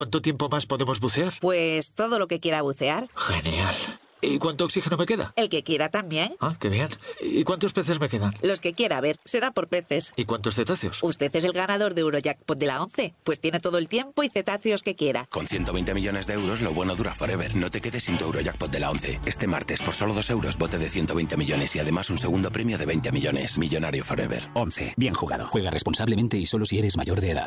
¿Cuánto tiempo más podemos bucear? Pues todo lo que quiera bucear. Genial. ¿Y cuánto oxígeno me queda? El que quiera también. Ah, qué bien. ¿Y cuántos peces me quedan? Los que quiera, a ver, será por peces. ¿Y cuántos cetáceos? Usted es el ganador de Eurojackpot de la 11. Pues tiene todo el tiempo y cetáceos que quiera. Con 120 millones de euros, lo bueno dura forever. No te quedes sin tu Eurojackpot de la 11. Este martes, por solo 2 euros, bote de 120 millones y además un segundo premio de 20 millones. Millonario forever. 11. Bien jugado. Juega responsablemente y solo si eres mayor de edad.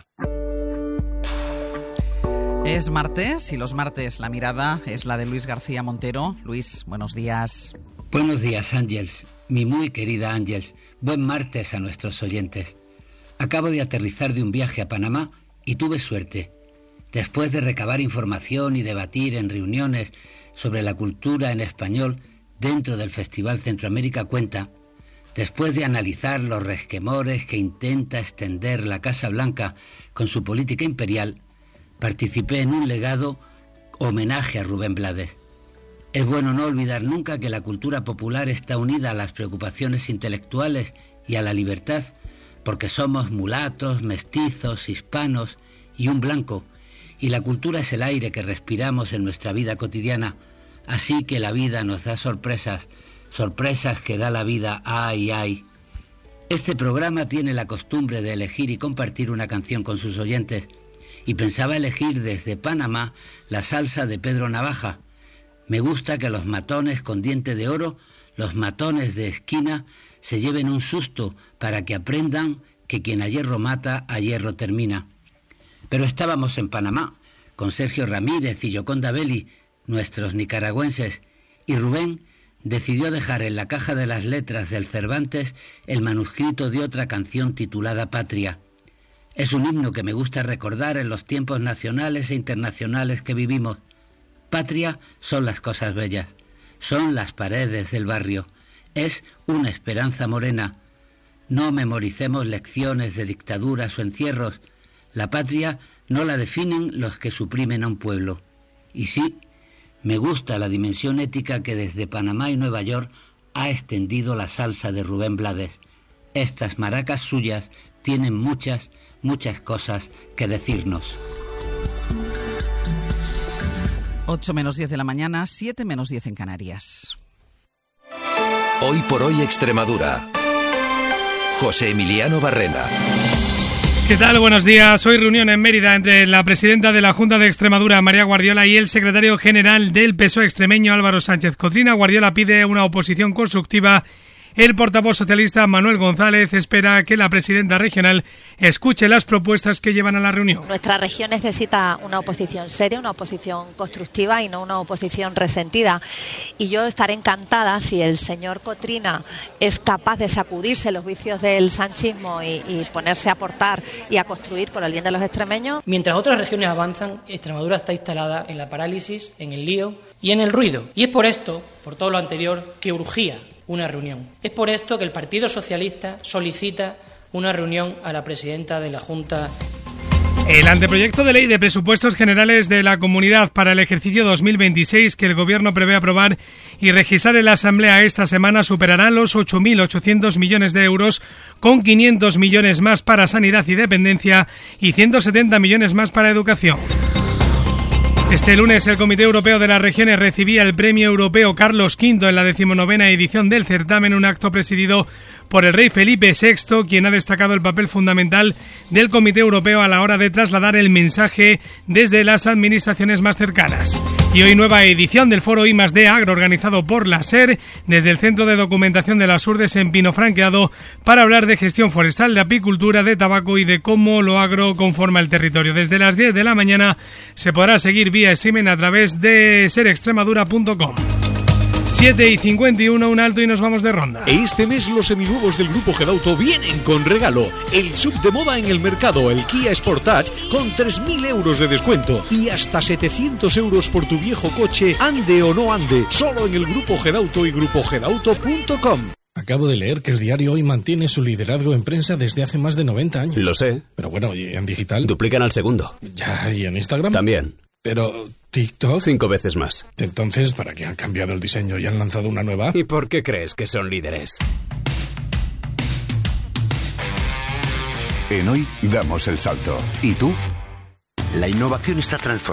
Es martes y los martes la mirada es la de Luis García Montero. Luis, buenos días. Buenos días, Ángels. Mi muy querida Ángels. Buen martes a nuestros oyentes. Acabo de aterrizar de un viaje a Panamá y tuve suerte. Después de recabar información y debatir en reuniones sobre la cultura en español dentro del Festival Centroamérica Cuenta, después de analizar los resquemores que intenta extender la Casa Blanca con su política imperial, participé en un legado homenaje a Rubén Blades. Es bueno no olvidar nunca que la cultura popular está unida a las preocupaciones intelectuales y a la libertad, porque somos mulatos, mestizos, hispanos y un blanco, y la cultura es el aire que respiramos en nuestra vida cotidiana, así que la vida nos da sorpresas, sorpresas que da la vida, ay, ay. Este programa tiene la costumbre de elegir y compartir una canción con sus oyentes, y pensaba elegir desde Panamá la salsa de Pedro Navaja. Me gusta que los matones con diente de oro, los matones de esquina, se lleven un susto para que aprendan que quien a hierro mata, a hierro termina. Pero estábamos en Panamá, con Sergio Ramírez y Yoconda Belli, nuestros nicaragüenses, y Rubén decidió dejar en la caja de las letras del Cervantes el manuscrito de otra canción titulada Patria. Es un himno que me gusta recordar en los tiempos nacionales e internacionales que vivimos. Patria son las cosas bellas, son las paredes del barrio, es una esperanza morena. No memoricemos lecciones de dictaduras o encierros. La patria no la definen los que suprimen a un pueblo. Y sí, me gusta la dimensión ética que desde Panamá y Nueva York ha extendido la salsa de Rubén Blades. Estas maracas suyas tienen muchas cosas que decirnos. 8 menos 10 de la mañana, 7 menos 10 en Canarias. Hoy por hoy Extremadura. José Emiliano Barrena. ¿Qué tal? Buenos días. Hoy reunión en Mérida entre la presidenta de la Junta de Extremadura, María Guardiola, y el secretario general del PSOE extremeño, Álvaro Sánchez Cotrina. Guardiola pide una oposición constructiva. El portavoz socialista Manuel González espera que la presidenta regional escuche las propuestas que llevan a la reunión. Nuestra región necesita una oposición seria, una oposición constructiva y no una oposición resentida. Y yo estaré encantada si el señor Cotrina es capaz de sacudirse los vicios del sanchismo y ponerse a aportar y a construir por el bien de los extremeños. Mientras otras regiones avanzan, Extremadura está instalada en la parálisis, en el lío y en el ruido. Y es por esto, por todo lo anterior, que urgía una reunión. Es por esto que el Partido Socialista solicita una reunión a la presidenta de la Junta. El anteproyecto de ley de presupuestos generales de la Comunidad para el ejercicio 2026 que el Gobierno prevé aprobar y registrar en la Asamblea esta semana superará los 8.800 millones de euros, con 500 millones más para sanidad y dependencia y 170 millones más para educación. Este lunes el Comité Europeo de las Regiones recibía el Premio Europeo Carlos V en la 19ª edición del certamen, un acto presidido por el rey Felipe VI, quien ha destacado el papel fundamental del Comité Europeo a la hora de trasladar el mensaje desde las administraciones más cercanas. Y hoy nueva edición del Foro I+D Agro, organizado por la SER desde el Centro de Documentación de las Urdes en Pino Franqueado, para hablar de gestión forestal, de apicultura, de tabaco y de cómo lo agro conforma el territorio. Desde las 10 de la mañana se podrá seguir vía streaming a través de serextremadura.com. 7:51, un alto y nos vamos de ronda. Este mes los seminuevos del Grupo Gedauto vienen con regalo. El sub de moda en el mercado, el Kia Sportage, con 3.000 euros de descuento y hasta 700 euros por tu viejo coche, ande o no ande, solo en el Grupo Gedauto y grupogedauto.com. Acabo de leer que el diario Hoy mantiene su liderazgo en prensa desde hace más de 90 años. Lo sé. Pero bueno, ¿y en digital? Duplican al segundo. Ya, ¿y en Instagram? También. Pero TikTok... 5 veces más. Entonces, ¿para qué han cambiado el diseño y han lanzado una nueva? ¿Y por qué crees que son líderes? En Hoy damos el salto. ¿Y tú? La innovación está transformando